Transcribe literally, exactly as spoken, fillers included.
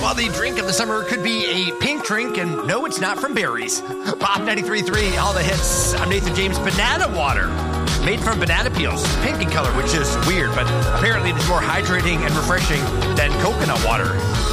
Well, the drink of the summer could be a pink drink, and no, it's not from berries. Pop ninety-three point three, all the hits. I'm Nathan James. Banana water, made from banana peels, pink in color, which is weird, but apparently it is more hydrating and refreshing than coconut water.